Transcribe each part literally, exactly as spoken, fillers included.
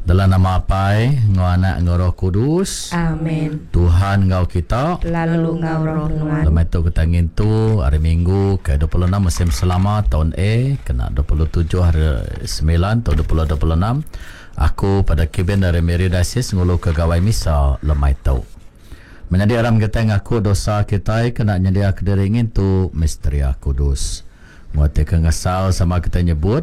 Dalam nama Apai, Ngau Anak, Ngau Roh Kudus. Amin. Tuhan Ngau kita, Lalu Ngau Roh Nuan. lemai tu ketangin tu hari Minggu ke dua puluh enam musim selama tahun A kena dua puluh tujuh hari sembilan tahun dua ribu dua puluh enam. Aku pada kibin dari Mary Dasis ngulu ke gawai misa lemai tu. Menjadi aram kita ngaku dosa kita kena nyedia kediringin tu misteri kudus. Muati kengasal sama kita nyebut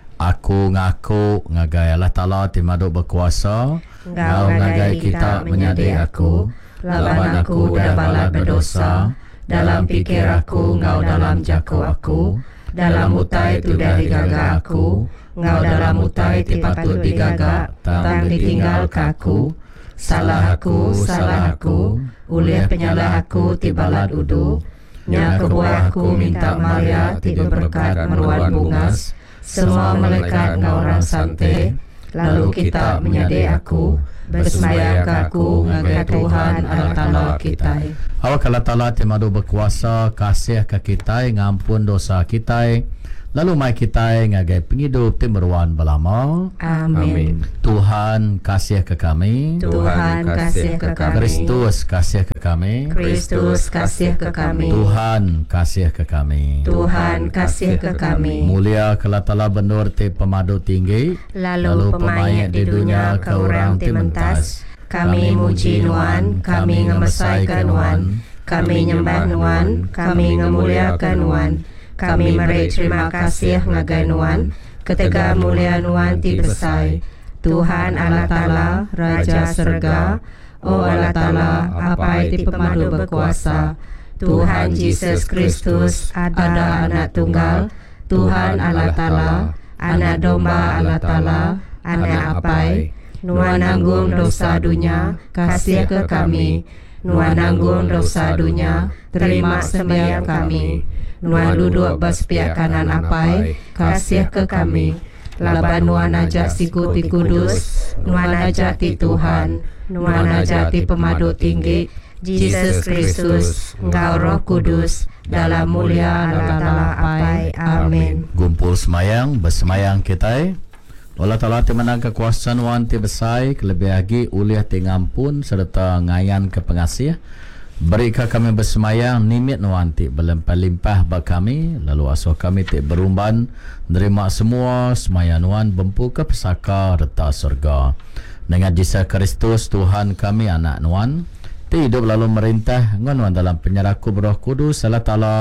aku ngaku ngagai Allah Ta'ala timadu berkuasa. Ngau ngagai kita menyadi aku. Laban aku dah balat berdosa. Dalam pikir aku, ngau dalam jaku aku. Dalam utai tu dah digaga aku. Ngau dalam utai ti patut digaga. Tang ditinggal kaku. Salah aku, salah aku. Ulih penyalah aku ti balat udu. Nya kebuah aku minta Maria tidur berkat meruan bungas. Semua malaikat ngau orang santai. Lalu kita menyadai aku. Bersemayam ke aku ngagai Tuhan Allah Ta'ala kita. Awak Allah Ta'ala timadu berkuasa kasih ke kita ngampun dosa kita. Lalu mai kita ngagai penghidup timeruan belama. Amin. Tuhan kasih ke kami. Tuhan kasih ke kami. Kristus kasih ke kami. Kristus kasih ke kami. Tuhan kasih ke kami. Tuhan kasih ke kami. Mulia ke Allah Ta'ala benur ti pemadu tinggi. Lalu pemayat di dunia ke orang ti mentas. Kami muji Nuan, kami ngemesaikan Nuan, kami nyembah Nuan, kami ngemuliakan Nuan. Kami meri terima kasih ngagai Nuan, ketika mulia Nuan ti besai. Tuhan Allah Ta'ala, Raja Surga, O Allah Ta'ala, apa ti pemadu berkuasa. Tuhan Yesus Kristus ada anak tunggal. Tuhan Allah Ta'ala, anak domba Allah Ta'ala, anak apai. Nuan nanggung dosa dunia, kasih ke kami. Nuan nanggung dosa dunia, terima sembahyang kami. Nuan duduk bersepiak kanan apai, kasih ke kami. Laban Nuan ajak siku ti kudus, Nuan ajak ti Tuhan, Nuan ajak ti pemadu tinggi, Yesus Kristus, Engkau Roh Kudus, dalam mulia Allah Ta'ala apai. Amin. Gumpul semayang, bersemayang kita. Allah Ta'ala ti menang kekuasaan Nuan ti besai, kelebih lagi uliah ti ngampun serta ngayan ke pengasih. Berikan kami bersemayang nimit Nuan ti berlimpah-limpah bagi kami, lalu asuh kami ti berumban nerima semua semayang Nuan bempu ke pesaka reta surga. Dengan Yesus Kristus Tuhan kami anak Nuan ti hidup lalu merintah ngan dalam penyerahku Roh Kudus Allah Ta'ala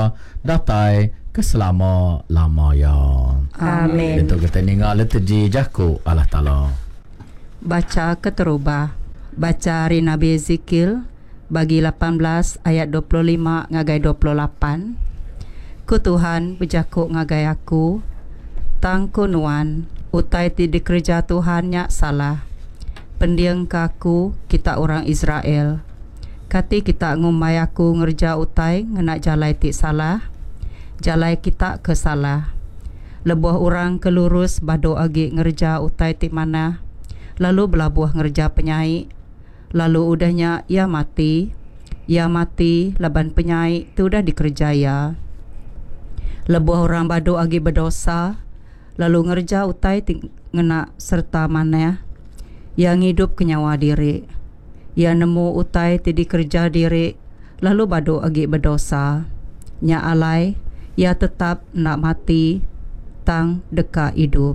datai keselama-lamanya. Amin. Itu kita ningal letuji jaku Allah Ta'ala. Baca keterubah. Baca hari Nabi Ezekiel bagi lapan belas ayat dua puluh lima ngagai dua puluh lapan. Ku Tuhan berjakuk ngagai aku. Tang ku Nuan utai ti dikerja Tuhan nyak salah. Pendiang kaku kita orang Israel. Kati kita ngumai aku ngerja utai ngena jalai ti salah. Jalai kita ke salah. Lebuah orang kelurus bado agi ngerja utai ti mana. Lalu belabuah ngerja penyai. Lalu udahnya ia mati. Ia mati laban penyai tu dah dikerjaya. Lebuah orang bado agi berdosa. Lalu ngerja utai ti ngena serta mana. Yang hidup kenyawa diri. Ia nemu utai ti dikerja diri. Lalu bado agi berdosa. Nya alai. Ia tetap nak mati. Tang deka hidup.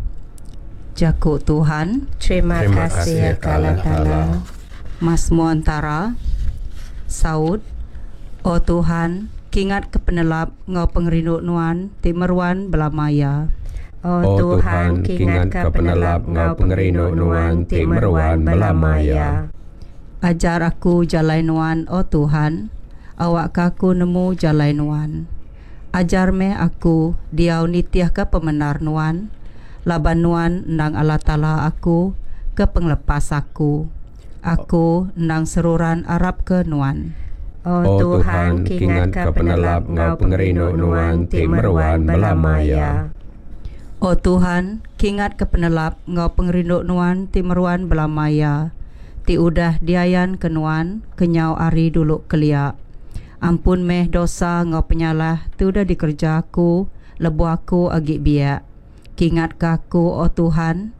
Jakuk Tuhan. Terima, Terima kasih ya Allah Ta'ala. Mazmur antara Saud. O Tuhan, kingat kepenelap ngau pengerindu Nuan timeruan belamaya. O Tuhan, kingat kepenelap ngau pengerindu Nuan timeruan belamaya. Ajar aku jalai Nuan, o Tuhan, awak kaku nemu jalai Nuan. Ajar me aku diau nitiah ke pemenar Nuan. Laban Nuan nang Allah Ta'ala aku ke penglepas aku. Aku nang seruran Arab ke Nuan. O Tuhan, kingat ke penelap ngau pengerindu Nuan ti meruan belamaya. O Tuhan, kingat ke penelap ngau pengerindu Nuan ti meruan belamaya. Ti udah diayan ke Nuan kenyau ari dulu kelia. Ampun meh dosa ngau penyalah ti udah dikerja aku lebu aku agi biak. Kingat kaku o Tuhan,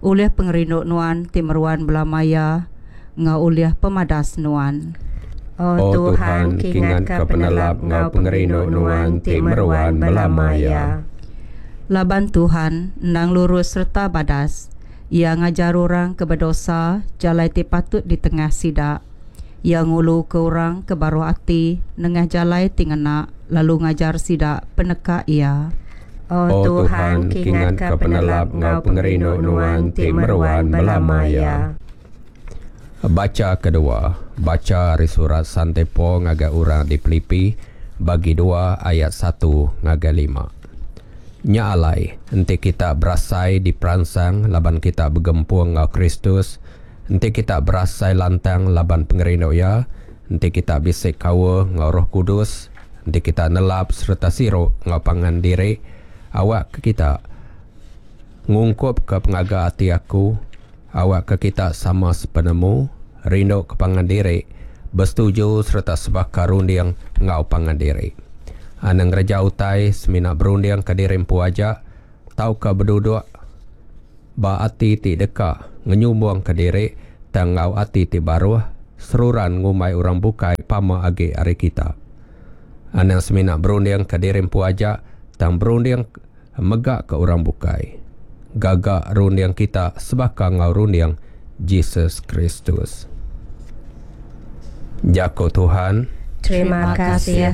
uliah pengerinduk nuan timeruan belamaya ngau uliah pemadas nuan. Oh Tuhan, kingat ka penelap ngau pengerinduk nuan timeruan belamaya. Laban Tuhan, nang lurus serta badas, ia ngajar orang ke berdosa, jalai ti patut di tengah sidak. Ia ngulu ke orang ke baru hati, nengah jalai tingena, lalu ngajar sidak peneka ia. Oh Tuhan, kingat ka penelap ngau pengerinduk nuan timeruan belamaya. Baca kedua, baca dari surat Santepo ngaga orang di Filipi, bagi dua ayat satu ngaga lima. Nya alai, enti kita berasai di peransang, laban kita bergempur ngau Kristus, enti kita berasai lantang laban pengerinduk ya, enti kita bisik kawa ngau Roh Kudus, enti kita nelap serta siruk ngau pangan diri, awak ke kita ngungkup ke pengaga hati aku, awak ke kita sama sepenemu, rindu ke pangan diri, bersetuju serta sebab karundiang ngau pangan diri. Anang reja utai semina berundiang ke diri empu aja, tau ka berduduk, ba ati ti deka, ngenyumbuang ke diri, tangau ati ti baru, seruran ngumai orang bukai pama agi hari kita. Anang semina berundiang ke diri empu aja, tang berundiang megak ke orang bukai. Gagak rundiang kita sebaka ngau rundiang Jesus Kristus. Jako Tuhan, Terima kasih